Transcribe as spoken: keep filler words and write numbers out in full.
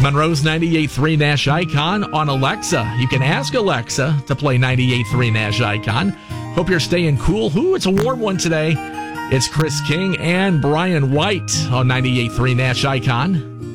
Monroe's ninety-eight point three Nash Icon on Alexa. You can ask Alexa to play ninety-eight point three Nash Icon. Hope you're staying cool. Ooh, it's a warm one today. It's Chris King and Brian White on ninety-eight point three Nash Icon.